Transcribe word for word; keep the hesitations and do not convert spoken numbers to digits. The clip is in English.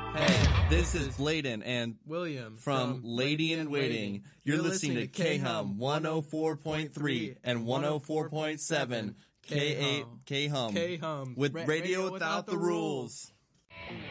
Hey, this is Bladen and William from Lady in Waiting. You're listening to K-Hum one oh four point three and one oh four point seven K eight K-Hum K-Hum with Radio Without the Rules.